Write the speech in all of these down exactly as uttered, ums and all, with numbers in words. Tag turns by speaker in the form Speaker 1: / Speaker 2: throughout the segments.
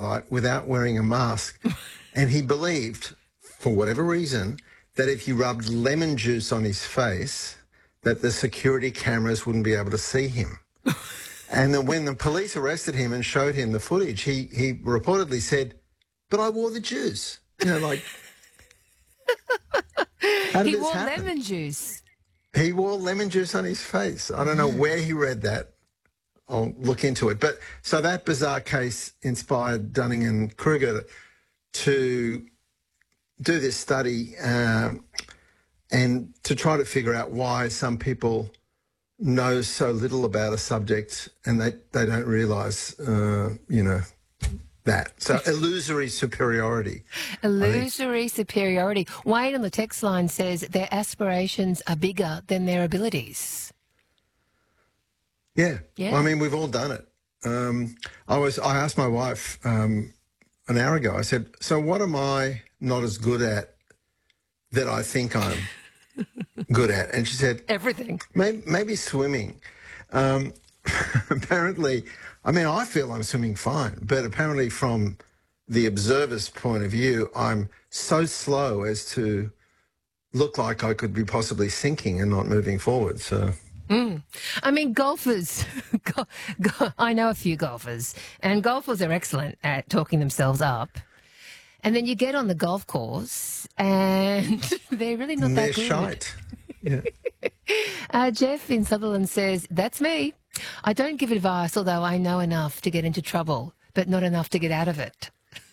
Speaker 1: daylight without wearing a mask. And he believed, for whatever reason, that if he rubbed lemon juice on his face, that the security cameras wouldn't be able to see him. And then when the police arrested him and showed him the footage, he, he reportedly said, but I wore the juice. You know, like, how did
Speaker 2: He
Speaker 1: this
Speaker 2: wore
Speaker 1: happen?
Speaker 2: lemon juice.
Speaker 1: He wore lemon juice on his face. I don't know where he read that. I'll look into it. But so that bizarre case inspired Dunning and Kruger to do this study um, and to try to figure out why some people know so little about a subject and they, they don't realise, uh, you know, that. So illusory superiority.
Speaker 2: Illusory superiority. Wayne on the text line says their aspirations are bigger than their abilities.
Speaker 1: Yeah.
Speaker 2: Yeah.
Speaker 1: Well, I mean, we've all done it. Um, I was. I asked my wife um, an hour ago, I said, so what am I not as good at that I think I'm good at? And she said,
Speaker 2: Everything.
Speaker 1: maybe, maybe swimming. Um, apparently, I mean, I feel I'm swimming fine, but apparently from the observer's point of view, I'm so slow as to look like I could be possibly sinking and not moving forward. So...
Speaker 2: Mm. I mean, golfers, go, go, I know a few golfers, and golfers are excellent at talking themselves up. And then you get on the golf course and they're really not
Speaker 1: they're
Speaker 2: that good.
Speaker 1: shite. Yeah.
Speaker 2: Uh, Jeff in Sutherland says, that's me. I don't give advice, although I know enough to get into trouble, but not enough to get out of it.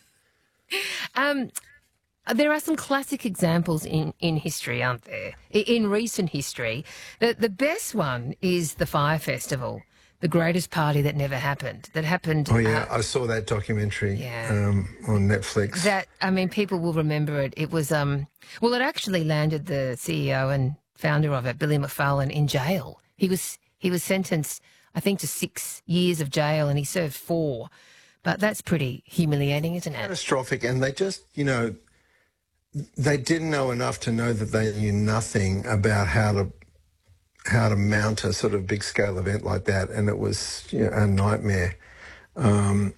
Speaker 2: um, There are some classic examples in, in history, aren't there? In, in recent history. The, the best one is the Fire Festival, the greatest party that never happened. That happened...
Speaker 1: Oh, yeah,
Speaker 2: uh,
Speaker 1: I saw that documentary
Speaker 2: yeah.
Speaker 1: um, on Netflix.
Speaker 2: That, I mean, people will remember it. It was, um, well, it actually landed the C E O and founder of it, Billy McFarlane, in jail. He was, he was sentenced, I think, to six years of jail and he served four. But that's pretty humiliating, isn't it?
Speaker 1: Catastrophic, and they just, you know... They didn't know enough to know that they knew nothing about how to how to mount a sort of big scale event like that, and it was, you know, a nightmare. Um,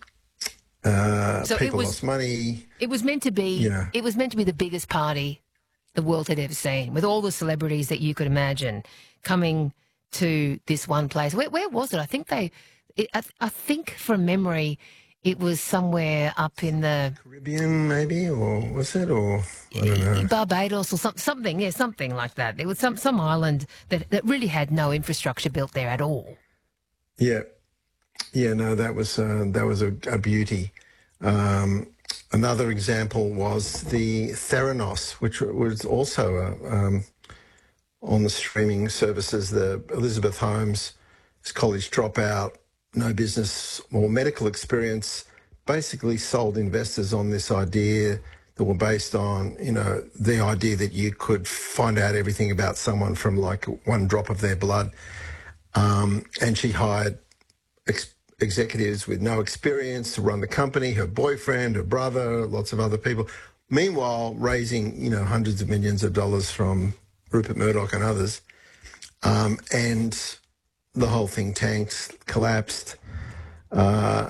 Speaker 1: uh,
Speaker 2: so
Speaker 1: people
Speaker 2: it was,
Speaker 1: lost money.
Speaker 2: It was meant to be.
Speaker 1: You know.
Speaker 2: It was meant to be the biggest party the world had ever seen, with all the celebrities that you could imagine coming to this one place. Where, where was it? I think they. It, I, I think from memory. It was somewhere up in the...
Speaker 1: Caribbean, maybe, or was it, or I don't know.
Speaker 2: Barbados or some, something, yeah, something like that. There was some, some island that, that really had no infrastructure built there at all.
Speaker 1: Yeah. Yeah, no, that was, uh, that was a, a beauty. Um, another example was the Theranos, which was also a, um, on the streaming services, the Elizabeth Holmes college dropout, no business or medical experience, basically sold investors on this idea that were based on, you know, the idea that you could find out everything about someone from like one drop of their blood. Um, and she hired ex- executives with no experience to run the company, her boyfriend, her brother, lots of other people. Meanwhile, raising, you know, hundreds of millions of dollars from Rupert Murdoch and others. Um, and the whole thing tanked, collapsed. Uh,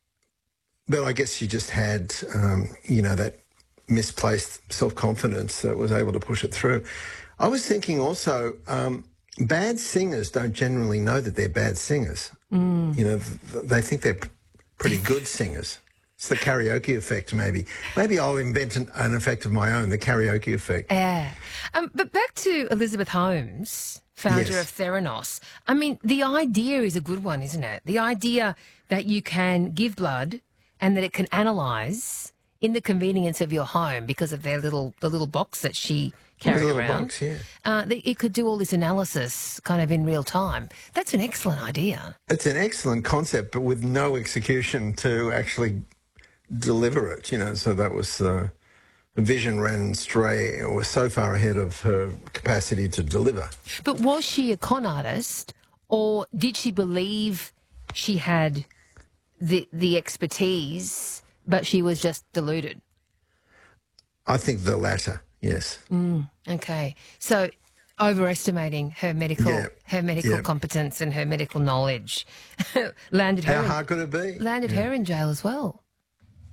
Speaker 1: but I guess she just had, um, you know, that misplaced self-confidence that was able to push it through. I was thinking also, um, bad singers don't generally know that they're bad singers. Mm. You know, th- they think they're p- pretty good singers. It's the karaoke effect, maybe. Maybe I'll invent an, an effect of my own, the karaoke effect.
Speaker 2: Yeah. Um, but back to Elizabeth Holmes, founder
Speaker 1: Yes.
Speaker 2: of Theranos. I mean, the idea is a good one, isn't it? The idea that you can give blood and that it can analyse in the convenience of your home because of their little the little box that she carried
Speaker 1: The little
Speaker 2: around.
Speaker 1: box, yeah.
Speaker 2: Uh, that it could do all this analysis kind of in real time. That's an excellent idea.
Speaker 1: It's an excellent concept, but with no execution to actually deliver it, you know. So that was uh, the vision ran stray or was so far ahead of her capacity to deliver.
Speaker 2: But was she a con artist, or did she believe she had the the expertise, but she was just deluded?
Speaker 1: I think the latter, yes.
Speaker 2: Mm, okay, so overestimating her medical
Speaker 1: Yeah.
Speaker 2: her medical
Speaker 1: Yeah.
Speaker 2: competence and her medical knowledge landed her
Speaker 1: How
Speaker 2: in,
Speaker 1: hard could it be?
Speaker 2: landed
Speaker 1: Yeah.
Speaker 2: her in jail as well.